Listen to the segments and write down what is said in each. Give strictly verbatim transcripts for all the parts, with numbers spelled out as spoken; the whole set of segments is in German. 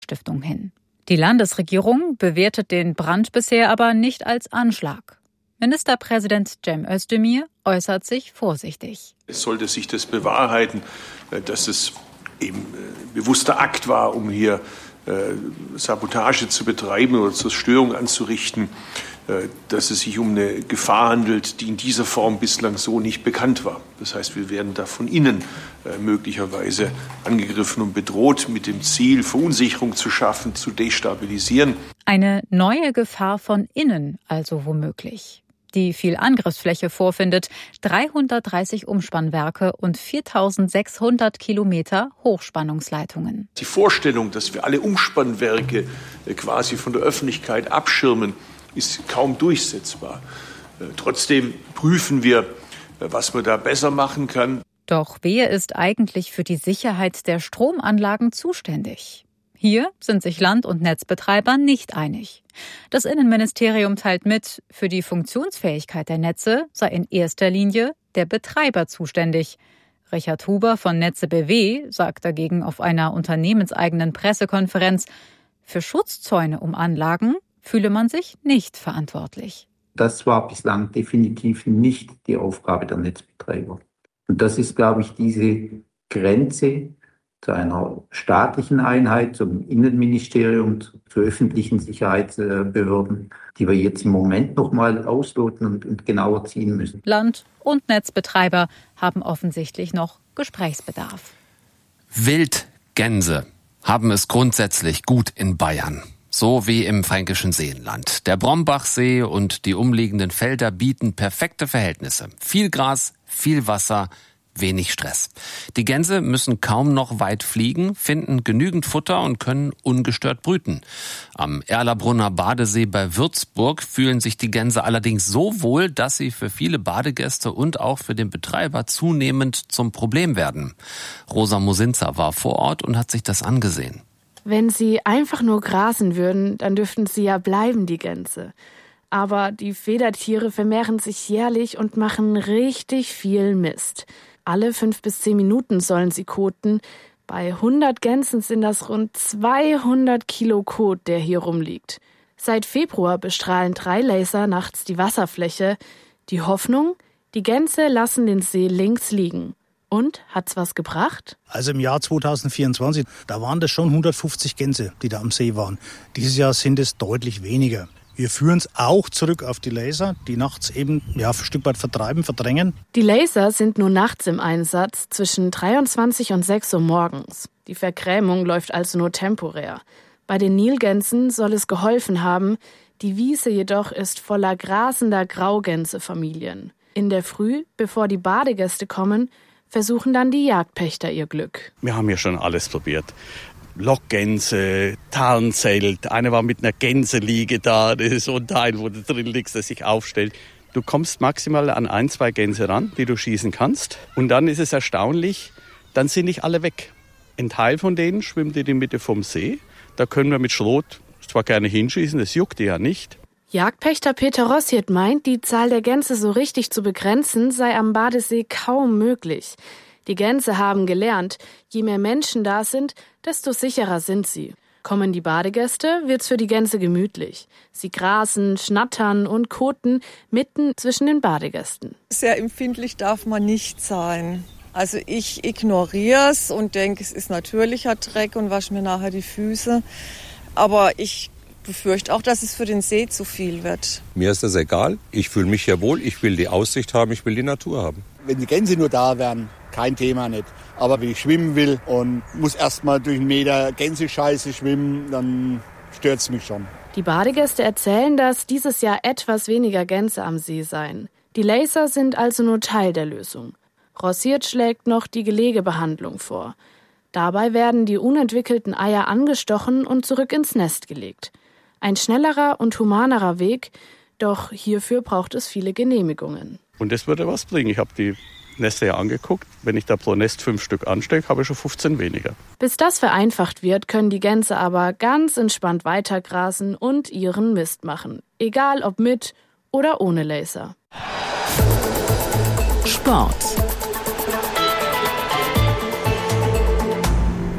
Brandstiftung hin. Die Landesregierung bewertet den Brand bisher aber nicht als Anschlag. Ministerpräsident Cem Özdemir äußert sich vorsichtig. Es sollte sich das bewahrheiten, dass es eben bewusster Akt war, um hier Sabotage zu betreiben oder Zerstörung anzurichten, dass es sich um eine Gefahr handelt, die in dieser Form bislang so nicht bekannt war. Das heißt, wir werden da von innen möglicherweise angegriffen und bedroht, mit dem Ziel, Verunsicherung zu schaffen, zu destabilisieren. Eine neue Gefahr von innen also womöglich, die viel Angriffsfläche vorfindet, dreihundertdreißig Umspannwerke und viertausendsechshundert Kilometer Hochspannungsleitungen. Die Vorstellung, dass wir alle Umspannwerke quasi von der Öffentlichkeit abschirmen, ist kaum durchsetzbar. Trotzdem prüfen wir, was man da besser machen kann. Doch wer ist eigentlich für die Sicherheit der Stromanlagen zuständig? Hier sind sich Land- und Netzbetreiber nicht einig. Das Innenministerium teilt mit, für die Funktionsfähigkeit der Netze sei in erster Linie der Betreiber zuständig. Richard Huber von Netze B W sagt dagegen auf einer unternehmenseigenen Pressekonferenz, für Schutzzäune um Anlagen fühle man sich nicht verantwortlich. Das war bislang definitiv nicht die Aufgabe der Netzbetreiber. Und das ist, glaube ich, diese Grenze zu einer staatlichen Einheit, zum Innenministerium, zu, zu öffentlichen Sicherheitsbehörden, die wir jetzt im Moment noch mal ausloten und, und genauer ziehen müssen. Land- und Netzbetreiber haben offensichtlich noch Gesprächsbedarf. Wildgänse haben es grundsätzlich gut in Bayern. So wie im fränkischen Seenland. Der Brombachsee und die umliegenden Felder bieten perfekte Verhältnisse. Viel Gras, viel Wasser, wenig Stress. Die Gänse müssen kaum noch weit fliegen, finden genügend Futter und können ungestört brüten. Am Erlabrunner Badesee bei Würzburg fühlen sich die Gänse allerdings so wohl, dass sie für viele Badegäste und auch für den Betreiber zunehmend zum Problem werden. Rosa Mosinza war vor Ort und hat sich das angesehen. Wenn sie einfach nur grasen würden, dann dürften sie ja bleiben, die Gänse. Aber die Federtiere vermehren sich jährlich und machen richtig viel Mist. Alle fünf bis zehn Minuten sollen sie koten. Bei hundert Gänsen sind das rund zweihundert Kilo Kot, der hier rumliegt. Seit Februar bestrahlen drei Laser nachts die Wasserfläche. Die Hoffnung? Die Gänse lassen den See links liegen. Und, hat's was gebracht? Also im Jahr zweitausendvierundzwanzig, da waren das schon hundertfünfzig Gänse, die da am See waren. Dieses Jahr sind es deutlich weniger. Wir führen es auch zurück auf die Laser, die nachts eben ja, ein Stück weit vertreiben, verdrängen. Die Laser sind nur nachts im Einsatz, zwischen dreiundzwanzig und sechs Uhr morgens. Die Vergrämung läuft also nur temporär. Bei den Nilgänsen soll es geholfen haben, die Wiese jedoch ist voller grasender Graugänsefamilien. In der Früh, bevor die Badegäste kommen, versuchen dann die Jagdpächter ihr Glück. Wir haben ja schon alles probiert. Lockgänse, Tarnzelt, einer war mit einer Gänseliege da, das ist so ein Teil, wo du drin liegst, das sich aufstellt. Du kommst maximal an ein, zwei Gänse ran, die du schießen kannst. Und dann ist es erstaunlich, dann sind nicht alle weg. Ein Teil von denen schwimmt in die Mitte vom See. Da können wir mit Schrot zwar gerne hinschießen, das juckt die ja nicht. Jagdpächter Peter Rossiert meint, die Zahl der Gänse so richtig zu begrenzen, sei am Badesee kaum möglich. Die Gänse haben gelernt, je mehr Menschen da sind, desto sicherer sind sie. Kommen die Badegäste, wird's für die Gänse gemütlich. Sie grasen, schnattern und koten mitten zwischen den Badegästen. Sehr empfindlich darf man nicht sein. Also ich ignoriere es und denke, es ist natürlicher Dreck und wasche mir nachher die Füße. Aber ich befürchte auch, dass es für den See zu viel wird. Mir ist das egal. Ich fühle mich ja wohl. Ich will die Aussicht haben. Ich will die Natur haben. Wenn die Gänse nur da wären, kein Thema nicht. Aber wenn ich schwimmen will und muss erst mal durch einen Meter Gänsescheiße schwimmen, dann stört es mich schon. Die Badegäste erzählen, dass dieses Jahr etwas weniger Gänse am See seien. Die Laser sind also nur Teil der Lösung. Rossiert schlägt noch die Gelegebehandlung vor. Dabei werden die unentwickelten Eier angestochen und zurück ins Nest gelegt. Ein schnellerer und humanerer Weg, doch hierfür braucht es viele Genehmigungen. Und das würde was bringen. Ich habe die Nester ja angeguckt. Wenn ich da pro Nest fünf Stück anstecke, habe ich schon fünfzehn weniger. Bis das vereinfacht wird, können die Gänse aber ganz entspannt weitergrasen und ihren Mist machen. Egal ob mit oder ohne Laser. Sport.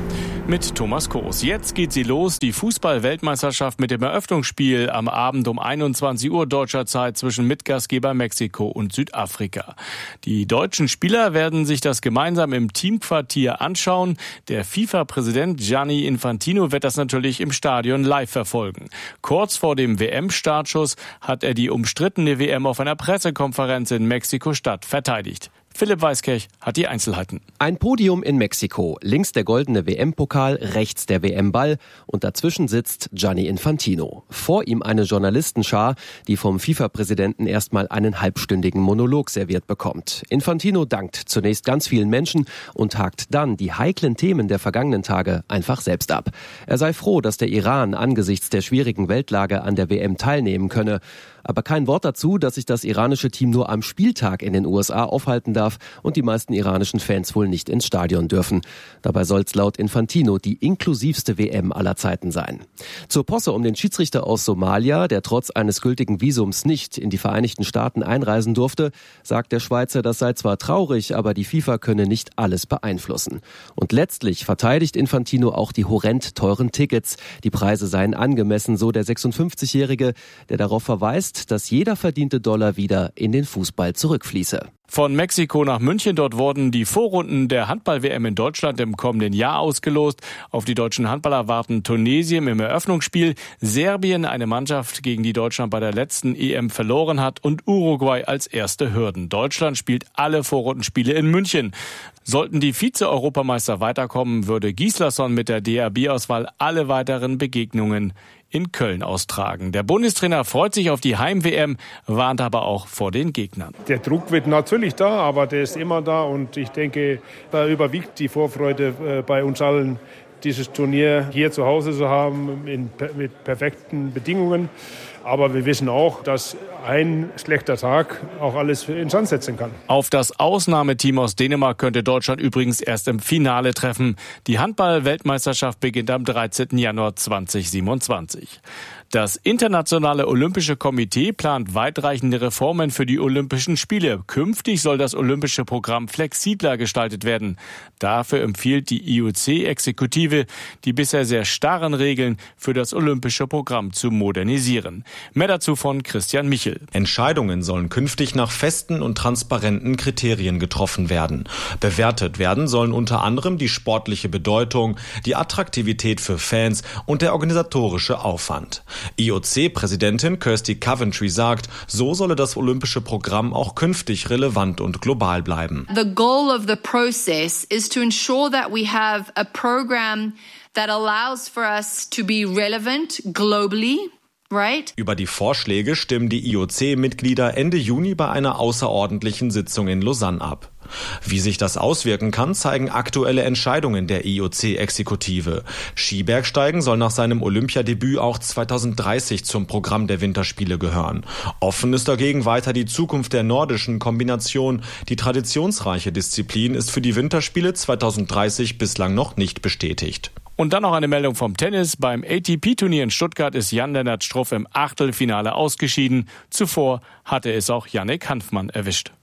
Mit Thomas Koos. Jetzt geht sie los, die Fußball-Weltmeisterschaft mit dem Eröffnungsspiel am Abend um einundzwanzig Uhr deutscher Zeit zwischen Mitgastgeber Mexiko und Südafrika. Die deutschen Spieler werden sich das gemeinsam im Teamquartier anschauen. Der FIFA-Präsident Gianni Infantino wird das natürlich im Stadion live verfolgen. Kurz vor dem W M-Startschuss hat er die umstrittene W M auf einer Pressekonferenz in Mexiko-Stadt verteidigt. Philipp Weiskirch hat die Einzelheiten. Ein Podium in Mexiko. Links der goldene W M-Pokal, rechts der W M-Ball und dazwischen sitzt Gianni Infantino. Vor ihm eine Journalistenschar, die vom FIFA-Präsidenten erstmal einen halbstündigen Monolog serviert bekommt. Infantino dankt zunächst ganz vielen Menschen und hakt dann die heiklen Themen der vergangenen Tage einfach selbst ab. Er sei froh, dass der Iran angesichts der schwierigen Weltlage an der W M teilnehmen könne. Aber kein Wort dazu, dass sich das iranische Team nur am Spieltag in den U S A aufhalten darf und die meisten iranischen Fans wohl nicht ins Stadion dürfen. Dabei soll es laut Infantino die inklusivste W M aller Zeiten sein. Zur Posse um den Schiedsrichter aus Somalia, der trotz eines gültigen Visums nicht in die Vereinigten Staaten einreisen durfte, sagt der Schweizer, das sei zwar traurig, aber die FIFA könne nicht alles beeinflussen. Und letztlich verteidigt Infantino auch die horrend teuren Tickets. Die Preise seien angemessen, so der sechsundfünfzigjährige, der darauf verweist, dass jeder verdiente Dollar wieder in den Fußball zurückfließe. Von Mexiko nach München, dort wurden die Vorrunden der Handball-W M in Deutschland im kommenden Jahr ausgelost. Auf die deutschen Handballer warten Tunesien im Eröffnungsspiel, Serbien, eine Mannschaft, gegen die Deutschland bei der letzten E M verloren hat, und Uruguay als erste Hürden. Deutschland spielt alle Vorrundenspiele in München. Sollten die Vize-Europameister weiterkommen, würde Gislason mit der D R B-Auswahl alle weiteren Begegnungen in Köln austragen. Der Bundestrainer freut sich auf die Heim-W M, warnt aber auch vor den Gegnern. Der Druck wird natürlich da, aber der ist immer da und ich denke, da überwiegt die Vorfreude bei uns allen, dieses Turnier hier zu Hause zu haben, in, mit perfekten Bedingungen. Aber wir wissen auch, dass ein schlechter Tag auch alles in Sand setzen kann. Auf das Ausnahmeteam aus Dänemark könnte Deutschland übrigens erst im Finale treffen. Die Handball-Weltmeisterschaft beginnt am dreizehnten Januar zweitausendsiebenundzwanzig. Das Internationale Olympische Komitee plant weitreichende Reformen für die Olympischen Spiele. Künftig soll das olympische Programm flexibler gestaltet werden. Dafür empfiehlt die I O C-Exekutive, die bisher sehr starren Regeln für das olympische Programm zu modernisieren. Mehr dazu von Christian Michel. Entscheidungen sollen künftig nach festen und transparenten Kriterien getroffen werden. Bewertet werden sollen unter anderem die sportliche Bedeutung, die Attraktivität für Fans und der organisatorische Aufwand. I O C-Präsidentin Kirsty Coventry sagt, so solle das olympische Programm auch künftig relevant und global bleiben. The goal of the process is to ensure that we have a program that allows for us to be relevant globally. Right. Über die Vorschläge stimmen die I O C-Mitglieder Ende Juni bei einer außerordentlichen Sitzung in Lausanne ab. Wie sich das auswirken kann, zeigen aktuelle Entscheidungen der I O C-Exekutive. Skibergsteigen soll nach seinem Olympiadebüt auch zweitausenddreißig zum Programm der Winterspiele gehören. Offen ist dagegen weiter die Zukunft der nordischen Kombination. Die traditionsreiche Disziplin ist für die Winterspiele zweitausenddreißig bislang noch nicht bestätigt. Und dann noch eine Meldung vom Tennis. Beim A T P-Turnier in Stuttgart ist Jan-Lennart Struff im Achtelfinale ausgeschieden. Zuvor hatte es auch Yannick Hanfmann erwischt.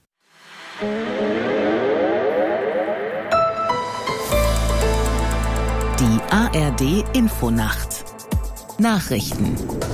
Die A R D-Infonacht. Nachrichten.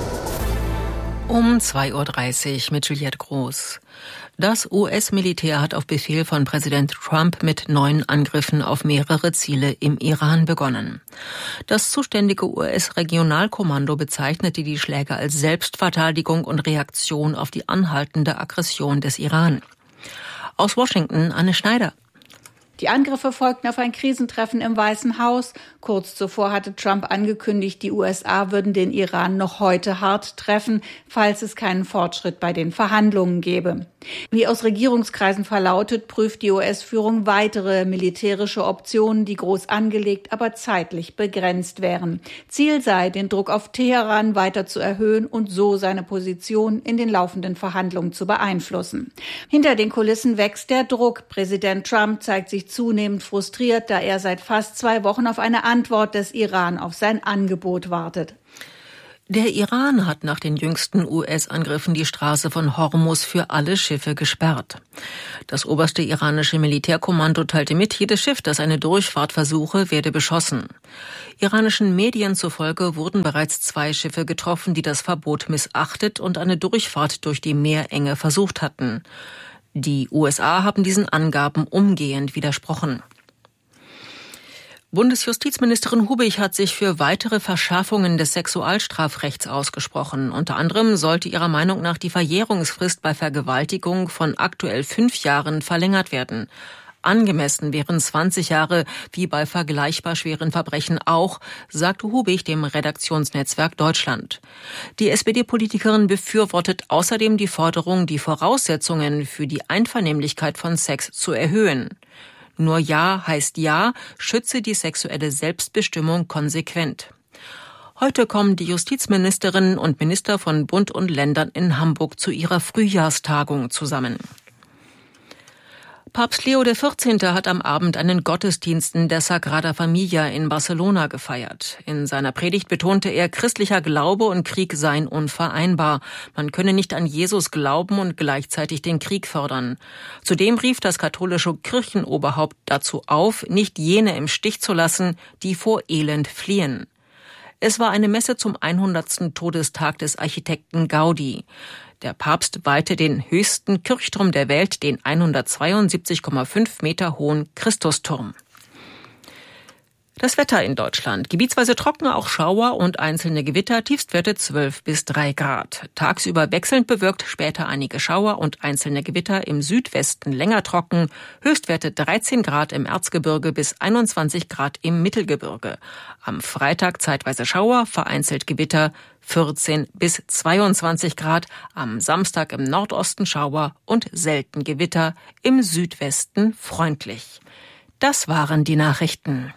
Um zwei Uhr dreißig mit Juliette Groß. Das U S-Militär hat auf Befehl von Präsident Trump mit neuen Angriffen auf mehrere Ziele im Iran begonnen. Das zuständige U S-Regionalkommando bezeichnete die Schläge als Selbstverteidigung und Reaktion auf die anhaltende Aggression des Iran. Aus Washington, Anne Schneider. Die Angriffe folgten auf ein Krisentreffen im Weißen Haus. Kurz zuvor hatte Trump angekündigt, die U S A würden den Iran noch heute hart treffen, falls es keinen Fortschritt bei den Verhandlungen gäbe. Wie aus Regierungskreisen verlautet, prüft die U S-Führung weitere militärische Optionen, die groß angelegt, aber zeitlich begrenzt wären. Ziel sei, den Druck auf Teheran weiter zu erhöhen und so seine Position in den laufenden Verhandlungen zu beeinflussen. Hinter den Kulissen wächst der Druck. Präsident Trump zeigt sich zunehmend frustriert, da er seit fast zwei Wochen auf eine Antwort des Iran auf sein Angebot wartet. Der Iran hat nach den jüngsten U S-Angriffen die Straße von Hormuz für alle Schiffe gesperrt. Das oberste iranische Militärkommando teilte mit, jedes Schiff, das eine Durchfahrt versuche, werde beschossen. Iranischen Medien zufolge wurden bereits zwei Schiffe getroffen, die das Verbot missachtet und eine Durchfahrt durch die Meerenge versucht hatten. Die U S A haben diesen Angaben umgehend widersprochen. Bundesjustizministerin Hubig hat sich für weitere Verschärfungen des Sexualstrafrechts ausgesprochen. Unter anderem sollte ihrer Meinung nach die Verjährungsfrist bei Vergewaltigung von aktuell fünf Jahren verlängert werden. Angemessen wären zwanzig Jahre, wie bei vergleichbar schweren Verbrechen auch, sagte Hubig dem Redaktionsnetzwerk Deutschland. Die S P D-Politikerin befürwortet außerdem die Forderung, die Voraussetzungen für die Einvernehmlichkeit von Sex zu erhöhen. Nur Ja heißt Ja, schütze die sexuelle Selbstbestimmung konsequent. Heute kommen die Justizministerinnen und Minister von Bund und Ländern in Hamburg zu ihrer Frühjahrstagung zusammen. Papst Leo der vierzehnte hat am Abend einen Gottesdienst in der Sagrada Familia in Barcelona gefeiert. In seiner Predigt betonte er, christlicher Glaube und Krieg seien unvereinbar. Man könne nicht an Jesus glauben und gleichzeitig den Krieg fördern. Zudem rief das katholische Kirchenoberhaupt dazu auf, nicht jene im Stich zu lassen, die vor Elend fliehen. Es war eine Messe zum hundertsten Todestag des Architekten Gaudi. Der Papst weihte den höchsten Kirchturm der Welt, den hundertzweiundsiebzig Komma fünf Meter hohen Christusturm. Das Wetter in Deutschland. Gebietsweise trocken, auch Schauer und einzelne Gewitter, Tiefstwerte zwölf bis drei Grad. Tagsüber wechselnd bewölkt, später einige Schauer und einzelne Gewitter, im Südwesten länger trocken, Höchstwerte dreizehn Grad im Erzgebirge bis einundzwanzig Grad im Mittelgebirge. Am Freitag zeitweise Schauer, vereinzelt Gewitter, vierzehn bis zweiundzwanzig Grad, am Samstag im Nordosten Schauer und selten Gewitter, im Südwesten freundlich. Das waren die Nachrichten.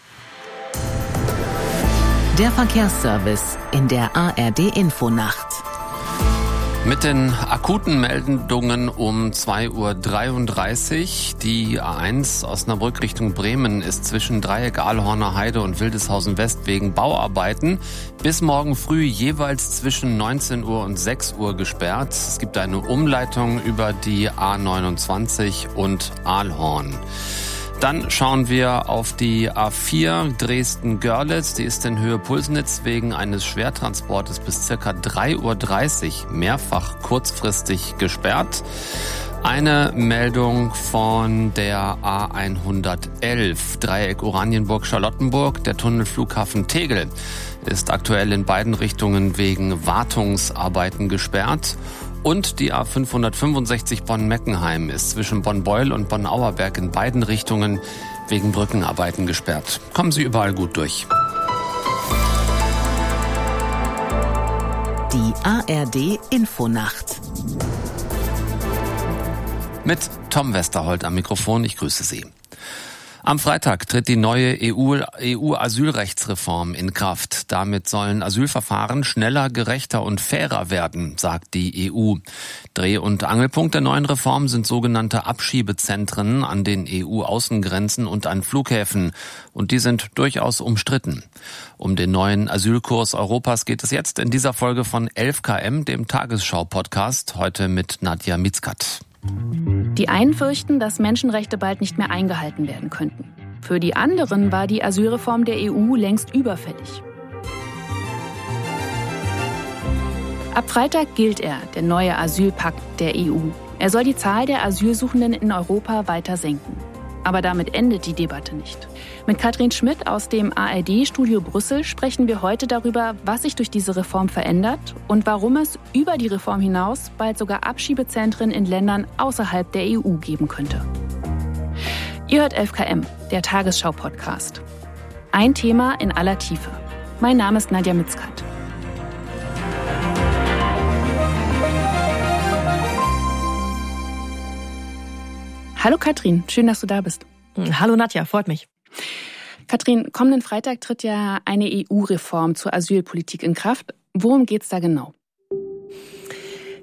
Der Verkehrsservice in der A R D-Infonacht. Mit den akuten Meldungen um zwei Uhr dreiunddreißig. Die A eins Osnabrück Richtung Bremen ist zwischen Dreieck Ahlhorner Heide und Wildeshausen West wegen Bauarbeiten bis morgen früh jeweils zwischen neunzehn Uhr und sechs Uhr gesperrt. Es gibt eine Umleitung über die A neunundzwanzig und Ahlhorn. Dann schauen wir auf die A vier Dresden-Görlitz. Die ist in Höhe Pulsnitz wegen eines Schwertransportes bis circa drei Uhr dreißig mehrfach kurzfristig gesperrt. Eine Meldung von der A hundertelf Dreieck Oranienburg-Charlottenburg. Der Tunnelflughafen Tegel ist aktuell in beiden Richtungen wegen Wartungsarbeiten gesperrt. Und die A fünfhundertfünfundsechzig Bonn-Meckenheim ist zwischen Bonn-Beul und Bonn-Auerberg in beiden Richtungen wegen Brückenarbeiten gesperrt. Kommen Sie überall gut durch. Die A R D-Infonacht. Mit Tom Westerholt am Mikrofon, ich grüße Sie. Am Freitag tritt die neue E U-Asylrechtsreform in Kraft. Damit sollen Asylverfahren schneller, gerechter und fairer werden, sagt die E U. Dreh- und Angelpunkt der neuen Reform sind sogenannte Abschiebezentren an den E U-Außengrenzen und an Flughäfen. Und die sind durchaus umstritten. Um den neuen Asylkurs Europas geht es jetzt in dieser Folge von elf Kilometer, dem Tagesschau-Podcast, heute mit Nadja Mitzkat. Die einen fürchten, dass Menschenrechte bald nicht mehr eingehalten werden könnten. Für die anderen war die Asylreform der E U längst überfällig. Ab Freitag gilt er, der neue Asylpakt der E U. Er soll die Zahl der Asylsuchenden in Europa weiter senken. Aber damit endet die Debatte nicht. Mit Katrin Schmidt aus dem A R D-Studio Brüssel sprechen wir heute darüber, was sich durch diese Reform verändert und warum es über die Reform hinaus bald sogar Abschiebezentren in Ländern außerhalb der E U geben könnte. Ihr hört elf Kilometer, der Tagesschau-Podcast. Ein Thema in aller Tiefe. Mein Name ist Nadja Mitzkat. Hallo Katrin, schön, dass du da bist. Hallo Nadja, freut mich. Katrin, kommenden Freitag tritt ja eine E U-Reform zur Asylpolitik in Kraft. Worum geht's da genau?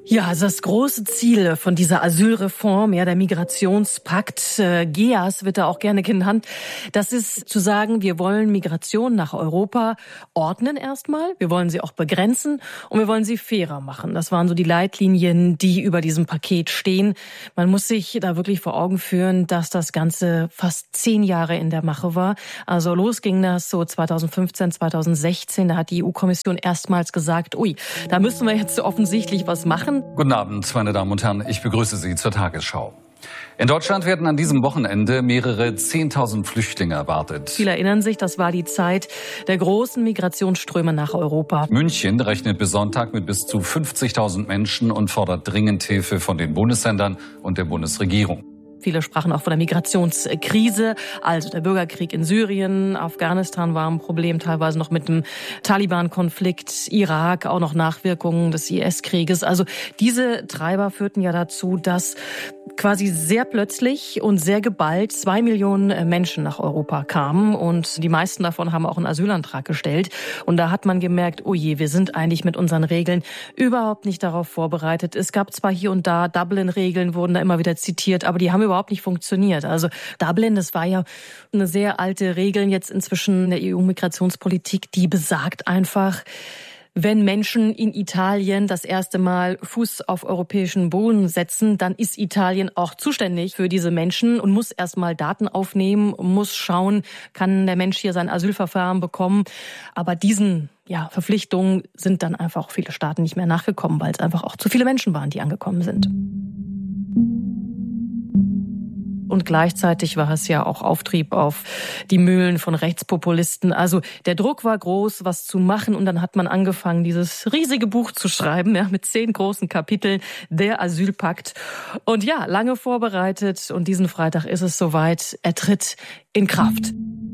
Ja, also das große Ziel von dieser Asylreform, ja, der Migrationspakt, äh, G E A S wird da auch gerne genannt, das ist zu sagen, wir wollen Migration nach Europa ordnen erstmal, wir wollen sie auch begrenzen und wir wollen sie fairer machen. Das waren so die Leitlinien, die über diesem Paket stehen. Man muss sich da wirklich vor Augen führen, dass das Ganze fast zehn Jahre in der Mache war. Also los ging das so zweitausendfünfzehn, zweitausendsechzehn, da hat die E U-Kommission erstmals gesagt, ui, da müssen wir jetzt offensichtlich was machen. Guten Abend, meine Damen und Herren. Ich begrüße Sie zur Tagesschau. In Deutschland werden an diesem Wochenende mehrere zehntausend Flüchtlinge erwartet. Viele erinnern sich, das war die Zeit der großen Migrationsströme nach Europa. München rechnet bis Sonntag mit bis zu fünfzigtausend Menschen und fordert dringend Hilfe von den Bundesländern und der Bundesregierung. Viele sprachen auch von der Migrationskrise, also der Bürgerkrieg in Syrien, Afghanistan war ein Problem, teilweise noch mit dem Taliban-Konflikt, Irak, auch noch Nachwirkungen des I S-Krieges. Also diese Treiber führten ja dazu, dass quasi sehr plötzlich und sehr geballt zwei Millionen Menschen nach Europa kamen und die meisten davon haben auch einen Asylantrag gestellt. Und da hat man gemerkt, oh je, wir sind eigentlich mit unseren Regeln überhaupt nicht darauf vorbereitet. Es gab zwar hier und da Dublin-Regeln, wurden da immer wieder zitiert, aber die haben überhaupt nicht funktioniert. Also Dublin, das war ja eine sehr alte Regel jetzt inzwischen in der E U-Migrationspolitik, die besagt einfach, wenn Menschen in Italien das erste Mal Fuß auf europäischen Boden setzen, dann ist Italien auch zuständig für diese Menschen und muss erstmal Daten aufnehmen, muss schauen, kann der Mensch hier sein Asylverfahren bekommen. Aber diesen ja, Verpflichtungen sind dann einfach auch viele Staaten nicht mehr nachgekommen, weil es einfach auch zu viele Menschen waren, die angekommen sind. Und gleichzeitig war es ja auch Auftrieb auf die Mühlen von Rechtspopulisten. Also der Druck war groß, was zu machen. Und dann hat man angefangen, dieses riesige Buch zu schreiben, ja, mit zehn großen Kapiteln, der Asylpakt. Und ja, lange vorbereitet. Und diesen Freitag ist es soweit. Er tritt in Kraft.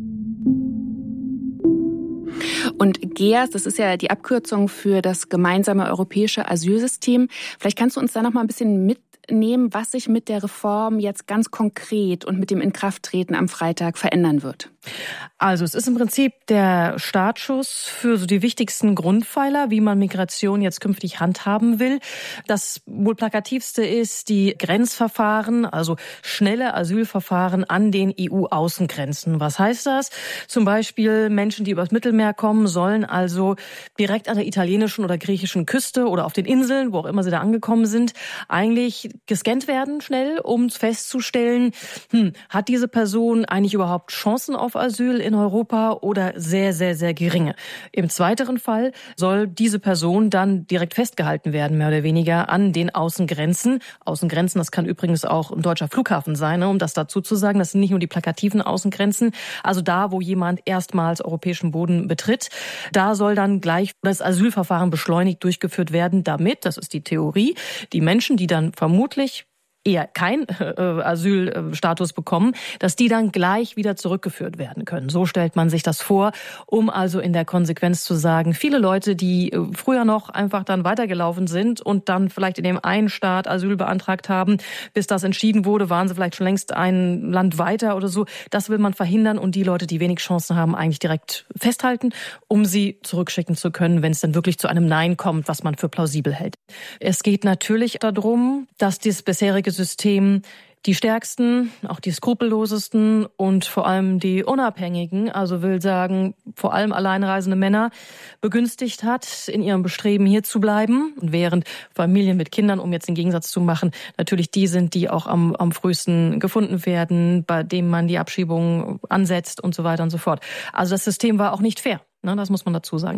Und G E A S, das ist ja die Abkürzung für das gemeinsame europäische Asylsystem. Vielleicht kannst du uns da noch mal ein bisschen mitnehmen, was sich mit der Reform jetzt ganz konkret und mit dem Inkrafttreten am Freitag verändern wird. Also es ist im Prinzip der Startschuss für so die wichtigsten Grundpfeiler, wie man Migration jetzt künftig handhaben will. Das wohl plakativste ist die Grenzverfahren, also schnelle Asylverfahren an den E U-Außengrenzen. Was heißt das? Zum Beispiel Menschen, die übers Mittelmeer kommen, sollen also direkt an der italienischen oder griechischen Küste oder auf den Inseln, wo auch immer sie da angekommen sind, eigentlich gescannt werden schnell, um festzustellen, hm, hat diese Person eigentlich überhaupt Chancen auf Asyl in Europa oder sehr, sehr, sehr geringe. Im zweiteren Fall soll diese Person dann direkt festgehalten werden, mehr oder weniger, an den Außengrenzen. Außengrenzen, das kann übrigens auch ein deutscher Flughafen sein, ne, um das dazu zu sagen. Das sind nicht nur die plakativen Außengrenzen. Also da, wo jemand erstmals europäischen Boden betritt, da soll dann gleich das Asylverfahren beschleunigt durchgeführt werden, damit, das ist die Theorie, die Menschen, die dann vermutlich eher kein äh, Asylstatus bekommen, dass die dann gleich wieder zurückgeführt werden können. So stellt man sich das vor, um also in der Konsequenz zu sagen, viele Leute, die äh, früher noch einfach dann weitergelaufen sind und dann vielleicht in dem einen Staat Asyl beantragt haben, bis das entschieden wurde, waren sie vielleicht schon längst ein Land weiter oder so. Das will man verhindern und die Leute, die wenig Chancen haben, eigentlich direkt festhalten, um sie zurückschicken zu können, wenn es dann wirklich zu einem Nein kommt, was man für plausibel hält. Es geht natürlich darum, dass das bisherige System die stärksten, auch die skrupellosesten und vor allem die Unabhängigen, also will sagen, vor allem alleinreisende Männer, begünstigt hat, in ihrem Bestreben hier zu bleiben. Und während Familien mit Kindern, um jetzt den Gegensatz zu machen, natürlich die sind, die auch am, am frühesten gefunden werden, bei denen man die Abschiebung ansetzt und so weiter und so fort. Also das System war auch nicht fair, ne, das muss man dazu sagen.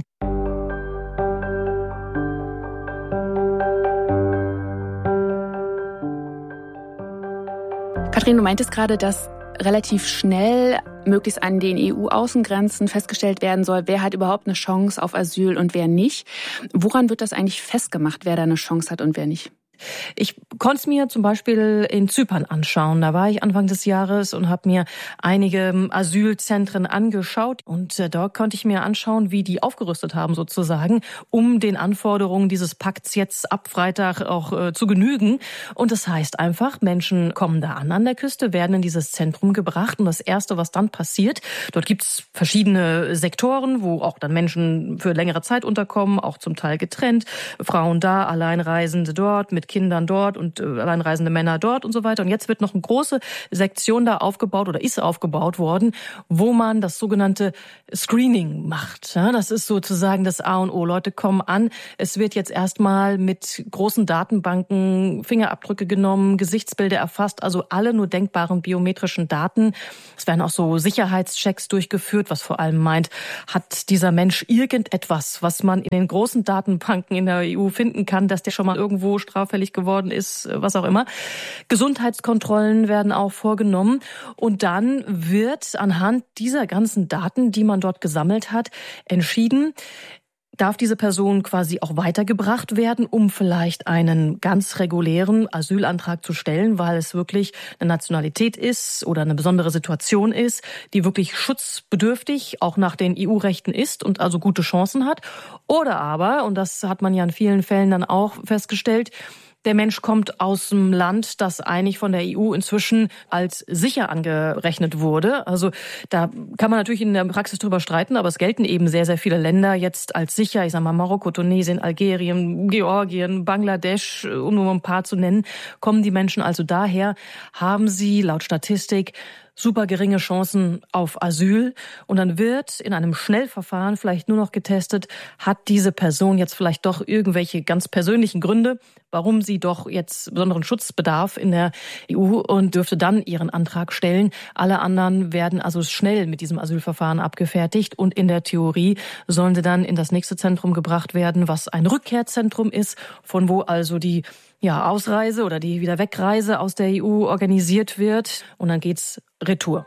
Katrin, du meintest gerade, dass relativ schnell möglichst an den E U-Außengrenzen festgestellt werden soll, wer hat überhaupt eine Chance auf Asyl und wer nicht. Woran wird das eigentlich festgemacht, wer da eine Chance hat und wer nicht? Ich konnte es mir zum Beispiel in Zypern anschauen. Da war ich Anfang des Jahres und habe mir einige Asylzentren angeschaut. Und äh, dort konnte ich mir anschauen, wie die aufgerüstet haben sozusagen, um den Anforderungen dieses Pakts jetzt ab Freitag auch äh, zu genügen. Und das heißt einfach, Menschen kommen da an an der Küste, werden in dieses Zentrum gebracht. Und das Erste, was dann passiert, dort gibt es verschiedene Sektoren, wo auch dann Menschen für längere Zeit unterkommen, auch zum Teil getrennt. Frauen da, Alleinreisende dort, mit Kindern dort und äh, alleinreisende Männer dort und so weiter. Und jetzt wird noch eine große Sektion da aufgebaut oder ist aufgebaut worden, wo man das sogenannte Screening macht. Ja, das ist sozusagen das A und O. Leute kommen an. Es wird jetzt erstmal mit großen Datenbanken Fingerabdrücke genommen, Gesichtsbilder erfasst, also alle nur denkbaren biometrischen Daten. Es werden auch so Sicherheitschecks durchgeführt, was vor allem meint, hat dieser Mensch irgendetwas, was man in den großen Datenbanken in der E U finden kann, dass der schon mal irgendwo straffällig geworden ist, was auch immer. Gesundheitskontrollen werden auch vorgenommen. Und dann wird anhand dieser ganzen Daten, die man dort gesammelt hat, entschieden, darf diese Person quasi auch weitergebracht werden, um vielleicht einen ganz regulären Asylantrag zu stellen, weil es wirklich eine Nationalität ist oder eine besondere Situation ist, die wirklich schutzbedürftig auch nach den E U-Rechten ist und also gute Chancen hat. Oder aber, und das hat man ja in vielen Fällen dann auch festgestellt, der Mensch kommt aus einem Land, das eigentlich von der E U inzwischen als sicher angerechnet wurde. Also da kann man natürlich in der Praxis drüber streiten, aber es gelten eben sehr, sehr viele Länder jetzt als sicher. Ich sage mal Marokko, Tunesien, Algerien, Georgien, Bangladesch, um nur ein paar zu nennen. Kommen die Menschen also daher, haben sie laut Statistik super geringe Chancen auf Asyl. Und dann wird in einem Schnellverfahren vielleicht nur noch getestet, hat diese Person jetzt vielleicht doch irgendwelche ganz persönlichen Gründe, warum sie doch jetzt besonderen Schutz bedarf in der E U und dürfte dann ihren Antrag stellen. Alle anderen werden also schnell mit diesem Asylverfahren abgefertigt und in der Theorie sollen sie dann in das nächste Zentrum gebracht werden, was ein Rückkehrzentrum ist, von wo also die ja, Ausreise oder die Wiederwegreise aus der E U organisiert wird und dann geht's retour.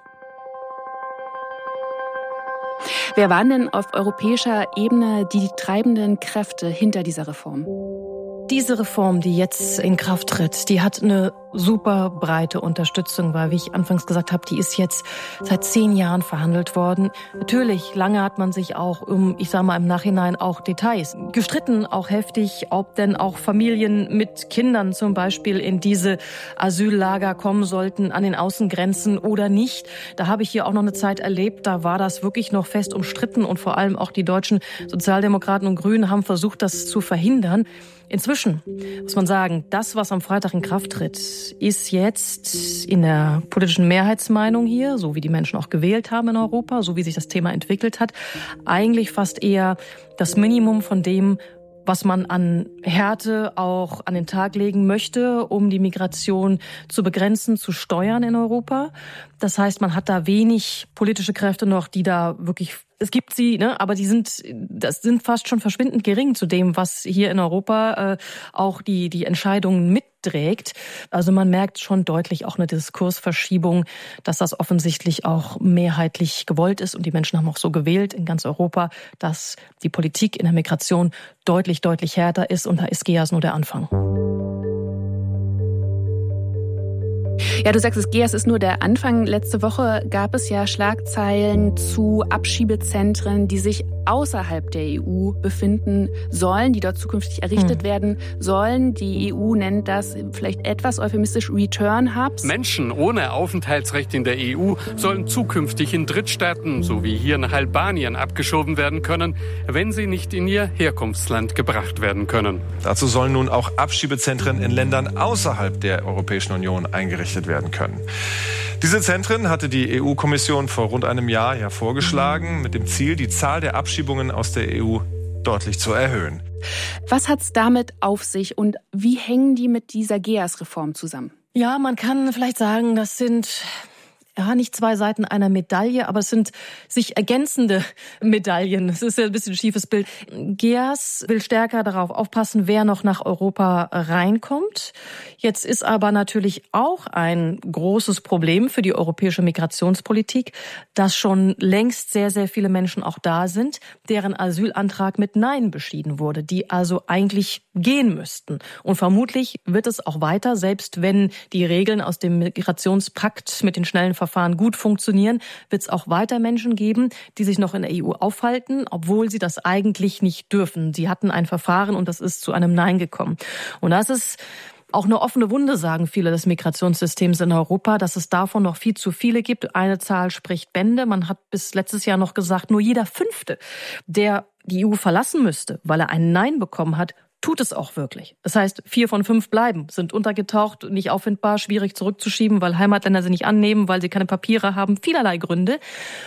Wer waren denn auf europäischer Ebene die treibenden Kräfte hinter dieser Reform? Diese Reform, die jetzt in Kraft tritt, die hat eine super breite Unterstützung, weil, wie ich anfangs gesagt habe, die ist jetzt seit zehn Jahren verhandelt worden. Natürlich, lange hat man sich auch um, ich sage mal im Nachhinein, auch Details gestritten, auch heftig, ob denn auch Familien mit Kindern zum Beispiel in diese Asyllager kommen sollten an den Außengrenzen oder nicht. Da habe ich hier auch noch eine Zeit erlebt, da war das wirklich noch fest umstritten und vor allem auch die deutschen Sozialdemokraten und Grünen haben versucht, das zu verhindern. Inzwischen muss man sagen, das, was am Freitag in Kraft tritt, ist jetzt in der politischen Mehrheitsmeinung hier, so wie die Menschen auch gewählt haben in Europa, so wie sich das Thema entwickelt hat, eigentlich fast eher das Minimum von dem, was man an Härte auch an den Tag legen möchte, um die Migration zu begrenzen, zu steuern in Europa. Das heißt, man hat da wenig politische Kräfte noch, die da wirklich, es gibt sie, ne, aber die sind, das sind fast schon verschwindend gering zu dem, was hier in Europa äh, auch die die Entscheidungen mitträgt. Also man merkt schon deutlich auch eine Diskursverschiebung, dass das offensichtlich auch mehrheitlich gewollt ist und die Menschen haben auch so gewählt in ganz Europa, dass die Politik in der Migration deutlich, deutlich härter ist und da ist GEAS nur der Anfang. Ja, du sagst, das GEAS ist nur der Anfang. Letzte Woche gab es ja Schlagzeilen zu Abschiebezentren, die sich außerhalb der E U befinden sollen, die dort zukünftig errichtet hm. werden sollen. Die E U nennt das vielleicht etwas euphemistisch Return Hubs. Menschen ohne Aufenthaltsrecht in der E U sollen zukünftig in Drittstaaten, so wie hier nach Albanien, abgeschoben werden können, wenn sie nicht in ihr Herkunftsland gebracht werden können. Dazu sollen nun auch Abschiebezentren in Ländern außerhalb der Europäischen Union eingerichtet werden können. Diese Zentren hatte die E U-Kommission vor rund einem Jahr ja vorgeschlagen, mit dem Ziel, die Zahl der Abschiebungen aus der E U deutlich zu erhöhen. Was hat's damit auf sich und wie hängen die mit dieser GEAS-Reform zusammen? Ja, man kann vielleicht sagen, das sind ja, nicht zwei Seiten einer Medaille, aber es sind sich ergänzende Medaillen. Es ist ja ein bisschen ein schiefes Bild. Geers will stärker darauf aufpassen, wer noch nach Europa reinkommt. Jetzt ist aber natürlich auch ein großes Problem für die europäische Migrationspolitik, dass schon längst sehr, sehr viele Menschen auch da sind, deren Asylantrag mit Nein beschieden wurde, die also eigentlich gehen müssten. Und vermutlich wird es auch weiter, selbst wenn die Regeln aus dem Migrationspakt mit den schnellen Verfahren gut funktionieren, wird es auch weiter Menschen geben, die sich noch in der E U aufhalten, obwohl sie das eigentlich nicht dürfen. Sie hatten ein Verfahren und das ist zu einem Nein gekommen. Und das ist auch eine offene Wunde, sagen viele des Migrationssystems in Europa, dass es davon noch viel zu viele gibt. Eine Zahl spricht Bände. Man hat bis letztes Jahr noch gesagt, nur jeder Fünfte, der die E U verlassen müsste, weil er ein Nein bekommen hat, tut es auch wirklich. Das heißt, vier von fünf bleiben, sind untergetaucht, nicht auffindbar, schwierig zurückzuschieben, weil Heimatländer sie nicht annehmen, weil sie keine Papiere haben, vielerlei Gründe.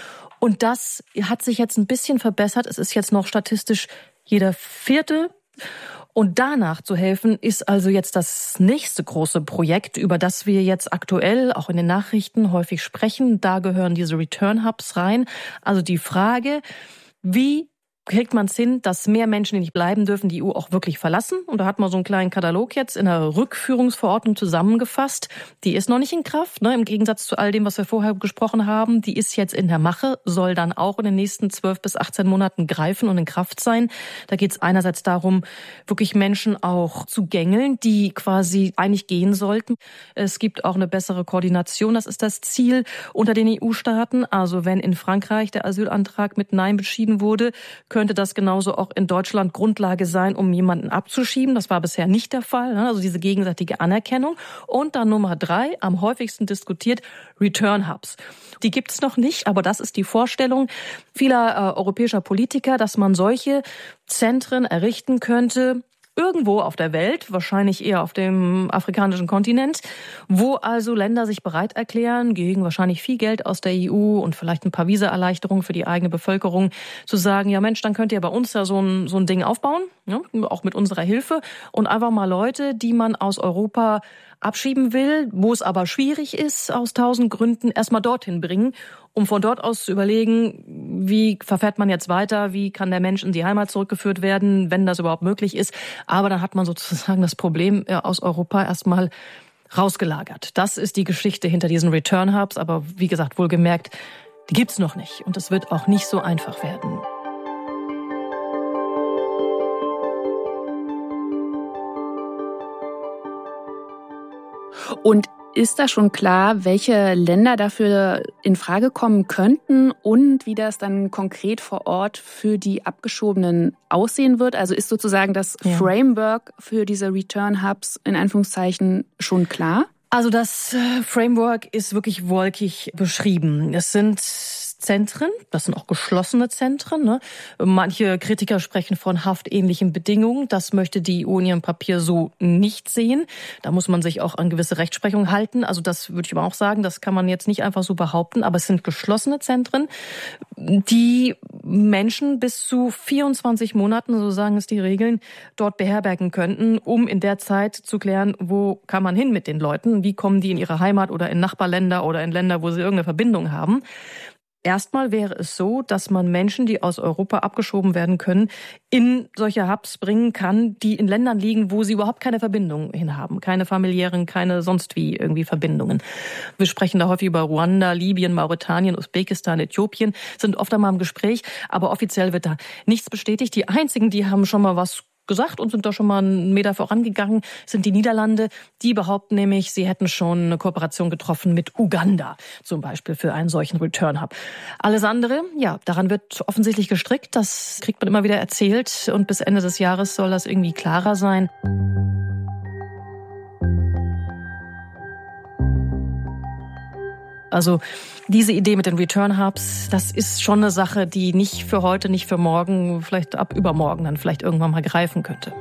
Und das hat sich jetzt ein bisschen verbessert. Es ist jetzt noch statistisch jeder Vierte. Und danach zu helfen, ist also jetzt das nächste große Projekt, über das wir jetzt aktuell auch in den Nachrichten häufig sprechen. Da gehören diese Return Hubs rein. Also die Frage, wie kriegt man es hin, dass mehr Menschen, die nicht bleiben dürfen, die E U auch wirklich verlassen? Und da hat man so einen kleinen Katalog jetzt in der Rückführungsverordnung zusammengefasst. Die ist noch nicht in Kraft, ne, im Gegensatz zu all dem, was wir vorher gesprochen haben. Die ist jetzt in der Mache, soll dann auch in den nächsten zwölf bis achtzehn Monaten greifen und in Kraft sein. Da geht es einerseits darum, wirklich Menschen auch zu gängeln, die quasi eigentlich gehen sollten. Es gibt auch eine bessere Koordination, das ist das Ziel unter den E U-Staaten. Also wenn in Frankreich der Asylantrag mit Nein beschieden wurde, könnte das genauso auch in Deutschland Grundlage sein, um jemanden abzuschieben. Das war bisher nicht der Fall, also diese gegenseitige Anerkennung. Und dann Nummer drei, am häufigsten diskutiert, Return Hubs. Die gibt es noch nicht, aber das ist die Vorstellung vieler äh, europäischer Politiker, dass man solche Zentren errichten könnte, irgendwo auf der Welt, wahrscheinlich eher auf dem afrikanischen Kontinent, wo also Länder sich bereit erklären, gegen wahrscheinlich viel Geld aus der E U und vielleicht ein paar Visaerleichterungen für die eigene Bevölkerung, zu sagen, ja Mensch, dann könnt ihr bei uns ja so ein, so ein Ding aufbauen, ja, auch mit unserer Hilfe, und einfach mal Leute, die man aus Europa abschieben will, wo es aber schwierig ist, aus tausend Gründen, erstmal dorthin bringen, um von dort aus zu überlegen, wie verfährt man jetzt weiter, wie kann der Mensch in die Heimat zurückgeführt werden, wenn das überhaupt möglich ist. Aber dann hat man sozusagen das Problem aus Europa erstmal rausgelagert. Das ist die Geschichte hinter diesen Return Hubs, aber wie gesagt, wohlgemerkt, die gibt's noch nicht und es wird auch nicht so einfach werden. Und ist da schon klar, welche Länder dafür in Frage kommen könnten und wie das dann konkret vor Ort für die Abgeschobenen aussehen wird? Also ist sozusagen das ja. Framework für diese Return Hubs in Anführungszeichen schon klar? Also das Framework ist wirklich wolkig beschrieben. Es sind Zentren, das sind auch geschlossene Zentren. Ne? Manche Kritiker sprechen von haftähnlichen Bedingungen. Das möchte die E U in ihrem Papier so nicht sehen. Da muss man sich auch an gewisse Rechtsprechung halten. Also das würde ich aber auch sagen, das kann man jetzt nicht einfach so behaupten. Aber es sind geschlossene Zentren, die Menschen bis zu vierundzwanzig Monaten, so sagen es die Regeln, dort beherbergen könnten, um in der Zeit zu klären, wo kann man hin mit den Leuten, wie kommen die in ihre Heimat oder in Nachbarländer oder in Länder, wo sie irgendeine Verbindung haben. Erstmal wäre es so, dass man Menschen, die aus Europa abgeschoben werden können, in solche Hubs bringen kann, die in Ländern liegen, wo sie überhaupt keine Verbindungen hin haben. Keine familiären, keine sonst wie irgendwie Verbindungen. Wir sprechen da häufig über Ruanda, Libyen, Mauretanien, Usbekistan, Äthiopien, sind oft einmal im Gespräch, aber offiziell wird da nichts bestätigt. Die einzigen, die haben schon mal was gesagt und sind da schon mal einen Meter vorangegangen, sind die Niederlande. Die behaupten nämlich, sie hätten schon eine Kooperation getroffen mit Uganda, zum Beispiel für einen solchen Return Hub. Alles andere, ja, daran wird offensichtlich gestrickt. Das kriegt man immer wieder erzählt und bis Ende des Jahres soll das irgendwie klarer sein. Also diese Idee mit den Return Hubs, das ist schon eine Sache, die nicht für heute, nicht für morgen, vielleicht ab übermorgen dann vielleicht irgendwann mal greifen könnte.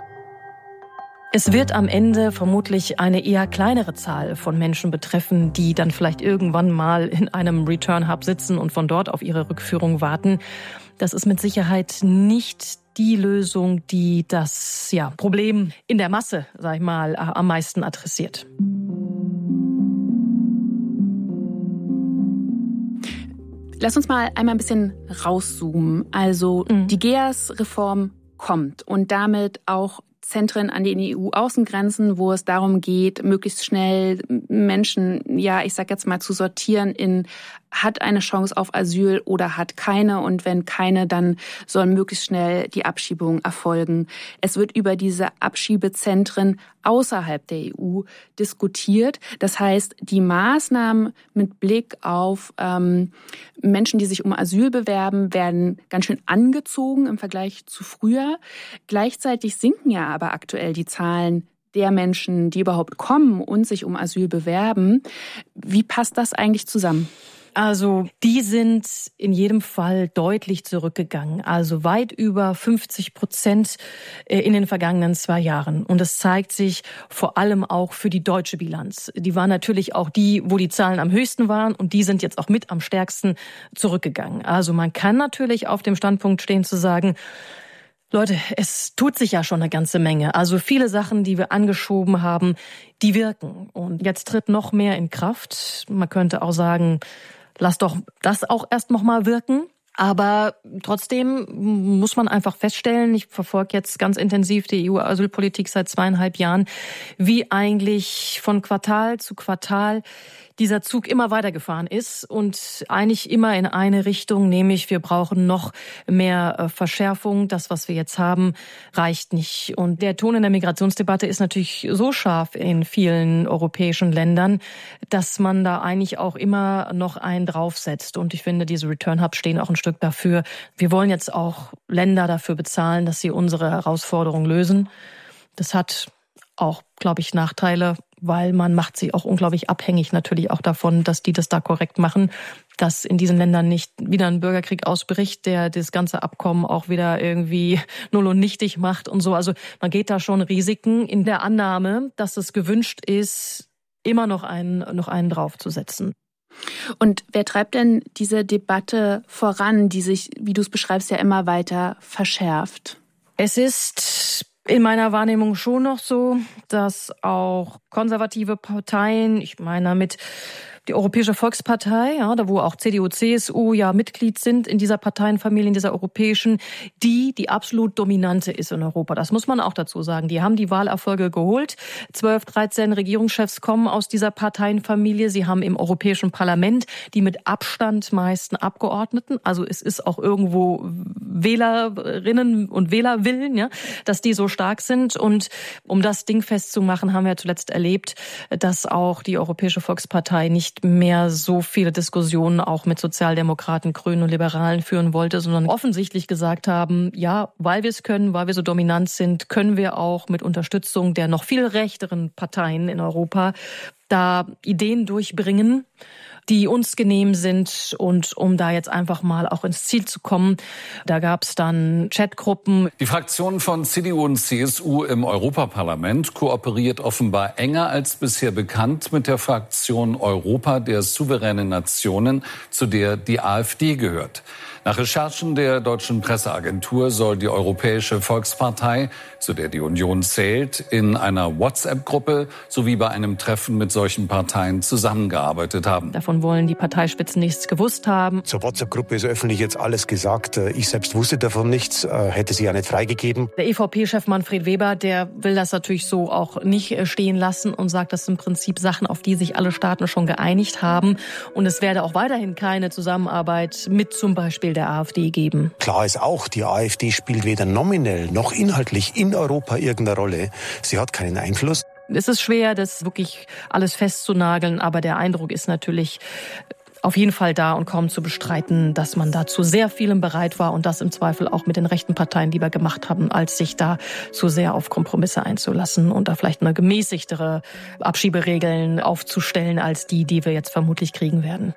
Es wird am Ende vermutlich eine eher kleinere Zahl von Menschen betreffen, die dann vielleicht irgendwann mal in einem Return Hub sitzen und von dort auf ihre Rückführung warten. Das ist mit Sicherheit nicht die Lösung, die das ja, Problem in der Masse, sag ich mal, am meisten adressiert. Lass uns mal einmal ein bisschen rauszoomen. Also mhm. die G E A S-Reform kommt und damit auch Zentren an den E U-Außengrenzen, wo es darum geht, möglichst schnell Menschen, ja, ich sag jetzt mal, zu sortieren in hat eine Chance auf Asyl oder hat keine. Und wenn keine, dann soll möglichst schnell die Abschiebung erfolgen. Es wird über diese Abschiebezentren außerhalb der E U diskutiert. Das heißt, die Maßnahmen mit Blick auf ähm, Menschen, die sich um Asyl bewerben, werden ganz schön angezogen im Vergleich zu früher. Gleichzeitig sinken ja aber aktuell die Zahlen der Menschen, die überhaupt kommen und sich um Asyl bewerben. Wie passt das eigentlich zusammen? Also die sind in jedem Fall deutlich zurückgegangen, also weit über fünfzig Prozent in den vergangenen zwei Jahren. Und das zeigt sich vor allem auch für die deutsche Bilanz. Die war natürlich auch die, wo die Zahlen am höchsten waren, und die sind jetzt auch mit am stärksten zurückgegangen. Also man kann natürlich auf dem Standpunkt stehen zu sagen, Leute, es tut sich ja schon eine ganze Menge. Also viele Sachen, die wir angeschoben haben, die wirken. Und jetzt tritt noch mehr in Kraft. Man könnte auch sagen, lass doch das auch erst noch mal wirken. Aber trotzdem muss man einfach feststellen, ich verfolge jetzt ganz intensiv die E U-Asylpolitik seit zweieinhalb Jahren, wie eigentlich von Quartal zu Quartal dieser Zug immer weitergefahren ist und eigentlich immer in eine Richtung, nämlich wir brauchen noch mehr Verschärfung. Das, was wir jetzt haben, reicht nicht. Und der Ton in der Migrationsdebatte ist natürlich so scharf in vielen europäischen Ländern, dass man da eigentlich auch immer noch einen draufsetzt. Und ich finde, diese Return Hubs stehen auch ein Stück dafür. Wir wollen jetzt auch Länder dafür bezahlen, dass sie unsere Herausforderungen lösen. Das hat auch, glaube ich, Nachteile, weil man macht sie auch unglaublich abhängig natürlich auch davon, dass die das da korrekt machen, dass in diesen Ländern nicht wieder ein Bürgerkrieg ausbricht, der das ganze Abkommen auch wieder irgendwie null und nichtig macht und so. Also man geht da schon Risiken in der Annahme, dass es gewünscht ist, immer noch einen, noch einen draufzusetzen. Und wer treibt denn diese Debatte voran, die sich, wie du es beschreibst, ja immer weiter verschärft? Es ist in meiner Wahrnehmung schon noch so, dass auch konservative Parteien, ich meine damit die Europäische Volkspartei, ja, da wo auch C D U, C S U ja Mitglied sind in dieser Parteienfamilie, in dieser europäischen, die die absolut dominante ist in Europa. Das muss man auch dazu sagen. Die haben die Wahlerfolge geholt. zwölf, dreizehn Regierungschefs kommen aus dieser Parteienfamilie. Sie haben im Europäischen Parlament die mit Abstand meisten Abgeordneten. Also es ist auch irgendwo Wählerinnen und Wählerwillen, ja, dass die so stark sind. Und um das Ding festzumachen, haben wir zuletzt erlebt, dass auch die Europäische Volkspartei nicht mehr so viele Diskussionen auch mit Sozialdemokraten, Grünen und Liberalen führen wollte, sondern offensichtlich gesagt haben, ja, weil wir es können, weil wir so dominant sind, können wir auch mit Unterstützung der noch viel rechteren Parteien in Europa da Ideen durchbringen, die uns genehm sind. Und um da jetzt einfach mal auch ins Ziel zu kommen, da gab es dann Chatgruppen. Die Fraktion von C D U und C S U im Europaparlament kooperiert offenbar enger als bisher bekannt mit der Fraktion Europa der souveränen Nationen, zu der die AfD gehört. Nach Recherchen der deutschen Presseagentur soll die Europäische Volkspartei, zu der die Union zählt, in einer WhatsApp-Gruppe sowie bei einem Treffen mit solchen Parteien zusammengearbeitet haben. Davon wollen die Parteispitzen nichts gewusst haben. Zur WhatsApp-Gruppe ist öffentlich jetzt alles gesagt. Ich selbst wusste davon nichts, hätte sie ja nicht freigegeben. Der E V P-Chef Manfred Weber, der will das natürlich so auch nicht stehen lassen und sagt, das sind im Prinzip Sachen, auf die sich alle Staaten schon geeinigt haben. Und es werde auch weiterhin keine Zusammenarbeit mit zum Beispiel der AfD geben. Klar ist auch, die AfD spielt weder nominell noch inhaltlich in Europa irgendeine Rolle. Sie hat keinen Einfluss. Es ist schwer, das wirklich alles festzunageln, aber der Eindruck ist natürlich auf jeden Fall da und kaum zu bestreiten, dass man da zu sehr vielem bereit war und das im Zweifel auch mit den rechten Parteien lieber gemacht haben, als sich da zu sehr auf Kompromisse einzulassen und da vielleicht eine gemäßigtere Abschieberegeln aufzustellen als die, die wir jetzt vermutlich kriegen werden.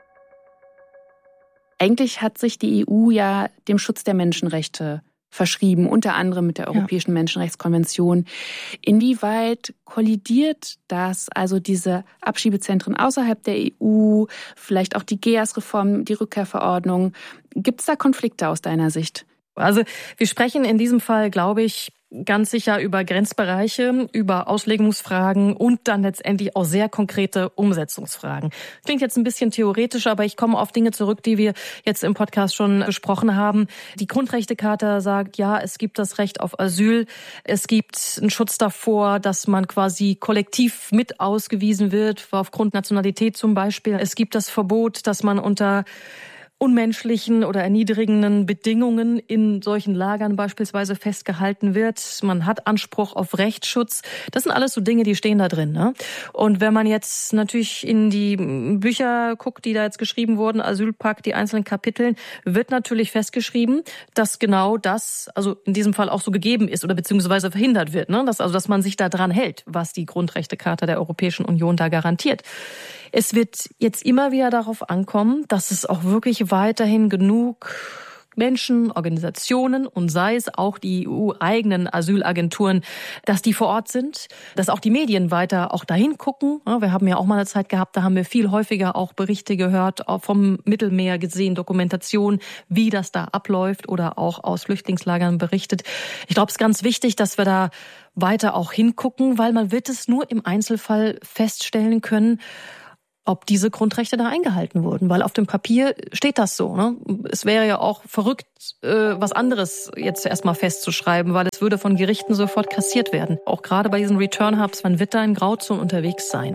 Eigentlich hat sich die E U ja dem Schutz der Menschenrechte verschrieben, unter anderem mit der Europäischen ja. Menschenrechtskonvention. Inwieweit kollidiert das, also diese Abschiebezentren außerhalb der E U, vielleicht auch die G E A S-Reform, die Rückkehrverordnung? Gibt es da Konflikte aus deiner Sicht? Also wir sprechen in diesem Fall, glaube ich, ganz sicher über Grenzbereiche, über Auslegungsfragen und dann letztendlich auch sehr konkrete Umsetzungsfragen. Klingt jetzt ein bisschen theoretisch, aber ich komme auf Dinge zurück, die wir jetzt im Podcast schon besprochen haben. Die Grundrechtecharta sagt, ja, es gibt das Recht auf Asyl. Es gibt einen Schutz davor, dass man quasi kollektiv mit ausgewiesen wird, aufgrund Nationalität zum Beispiel. Es gibt das Verbot, dass man unter unmenschlichen oder erniedrigenden Bedingungen in solchen Lagern beispielsweise festgehalten wird. Man hat Anspruch auf Rechtsschutz. Das sind alles so Dinge, die stehen da drin, ne? Und wenn man jetzt natürlich in die Bücher guckt, die da jetzt geschrieben wurden, Asylpakt, die einzelnen Kapiteln, wird natürlich festgeschrieben, dass genau das, also in diesem Fall auch so gegeben ist oder beziehungsweise verhindert wird, ne? Dass, also, dass man sich da dran hält, was die Grundrechtecharta der Europäischen Union da garantiert. Es wird jetzt immer wieder darauf ankommen, dass es auch wirklich weiterhin genug Menschen, Organisationen und sei es auch die E U-eigenen Asylagenturen, dass die vor Ort sind, dass auch die Medien weiter auch dahin gucken. Wir haben ja auch mal eine Zeit gehabt, da haben wir viel häufiger auch Berichte gehört, auch vom Mittelmeer gesehen, Dokumentation, wie das da abläuft oder auch aus Flüchtlingslagern berichtet. Ich glaube, es ist ganz wichtig, dass wir da weiter auch hingucken, weil man wird es nur im Einzelfall feststellen können, ob diese Grundrechte da eingehalten wurden. Weil auf dem Papier steht das so, ne? Es wäre ja auch verrückt, äh, was anderes jetzt erstmal festzuschreiben, weil es würde von Gerichten sofort kassiert werden. Auch gerade bei diesen Return-Hubs, man wird da in Grauzonen unterwegs sein.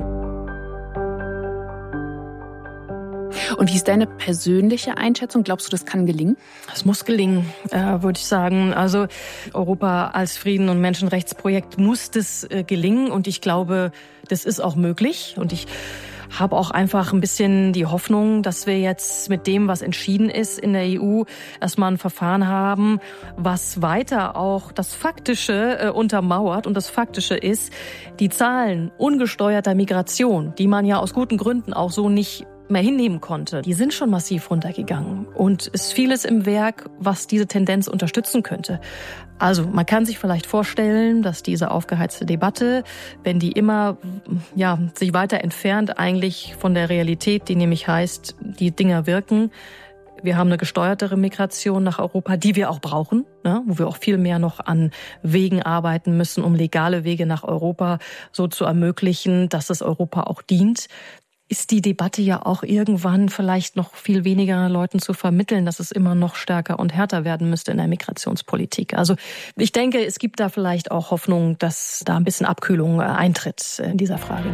Und wie ist deine persönliche Einschätzung? Glaubst du, das kann gelingen? Es muss gelingen, äh, würde ich sagen. Also Europa als Frieden- und Menschenrechtsprojekt muss das äh, gelingen. Und ich glaube, das ist auch möglich. Und ich habe auch einfach ein bisschen die Hoffnung, dass wir jetzt mit dem, was entschieden ist in der E U, erstmal ein Verfahren haben, was weiter auch das Faktische äh, untermauert. Und das Faktische ist, die Zahlen ungesteuerter Migration, die man ja aus guten Gründen auch so nicht mehr hinnehmen konnte, die sind schon massiv runtergegangen. Und es ist vieles im Werk, was diese Tendenz unterstützen könnte. Also man kann sich vielleicht vorstellen, dass diese aufgeheizte Debatte, wenn die immer ja sich weiter entfernt eigentlich von der Realität, die nämlich heißt, die Dinger wirken, wir haben eine gesteuertere Migration nach Europa, die wir auch brauchen, ne, wo wir auch viel mehr noch an Wegen arbeiten müssen, um legale Wege nach Europa so zu ermöglichen, dass es Europa auch dient. Ist die Debatte ja auch irgendwann vielleicht noch viel weniger Leuten zu vermitteln, dass es immer noch stärker und härter werden müsste in der Migrationspolitik. Also ich denke, es gibt da vielleicht auch Hoffnung, dass da ein bisschen Abkühlung eintritt in dieser Frage.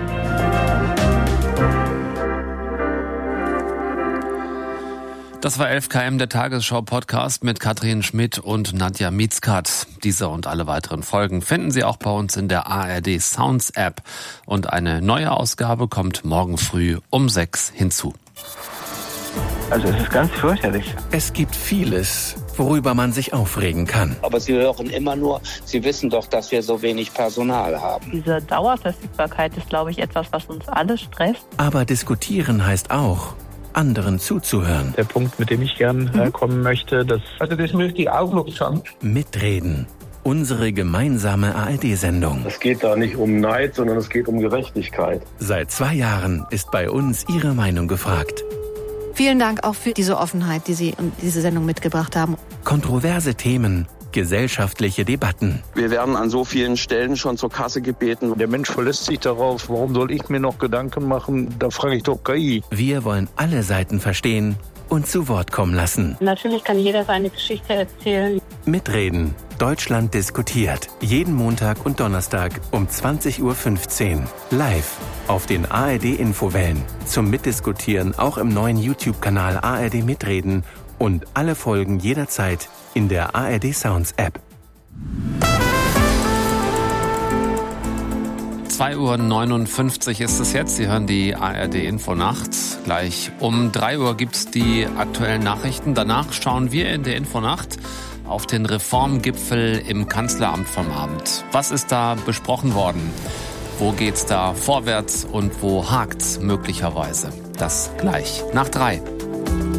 Das war elf Kilometer, der Tagesschau-Podcast mit Katrin Schmidt und Nadja Mietzkat. Diese und alle weiteren Folgen finden Sie auch bei uns in der A R D Sounds App. Und eine neue Ausgabe kommt morgen früh um sechs hinzu. Also es ist ganz fürchterlich. Es gibt vieles, worüber man sich aufregen kann. Aber Sie hören immer nur, Sie wissen doch, dass wir so wenig Personal haben. Diese Dauerverfügbarkeit ist, glaube ich, etwas, was uns alle stresst. Aber diskutieren heißt auch, anderen zuzuhören. Der Punkt, mit dem ich gern äh, kommen möchte, das... Also das möchte ich auch noch sagen. Mitreden. Unsere gemeinsame A R D-Sendung. Es geht da nicht um Neid, sondern es geht um Gerechtigkeit. Seit zwei Jahren ist bei uns Ihre Meinung gefragt. Vielen Dank auch für diese Offenheit, die Sie in diese Sendung mitgebracht haben. Kontroverse Themen, gesellschaftliche Debatten. Wir werden an so vielen Stellen schon zur Kasse gebeten. Der Mensch verlässt sich darauf, warum soll ich mir noch Gedanken machen? Da frage ich doch K I. Wir wollen alle Seiten verstehen und zu Wort kommen lassen. Natürlich kann jeder seine Geschichte erzählen. Mitreden. Deutschland diskutiert. Jeden Montag und Donnerstag um zwanzig Uhr fünfzehn. Live auf den A R D-Infowellen. Zum Mitdiskutieren auch im neuen YouTube-Kanal A R D Mitreden und alle Folgen jederzeit in der A R D Sounds App. zwei Uhr neunundfünfzig ist es jetzt. Sie hören die A R D Infonacht. Gleich um drei Uhr gibt's die aktuellen Nachrichten. Danach schauen wir in der Infonacht auf den Reformgipfel im Kanzleramt vom Abend. Was ist da besprochen worden? Wo geht's da vorwärts und wo hakt's möglicherweise? Das gleich nach drei.